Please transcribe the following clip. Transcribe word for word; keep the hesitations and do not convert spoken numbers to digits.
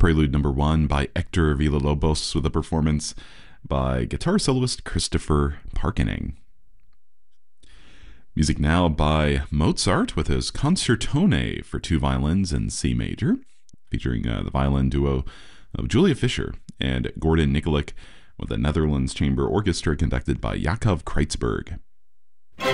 Prelude Number One by Hector Villalobos with a performance by guitar soloist Christopher Parkening. Music now by Mozart with his Concertone for two violins in C major, featuring uh, the violin duo of Julia Fischer and Gordon Nikolic with the Netherlands Chamber Orchestra conducted by Yakov Kreitzberg.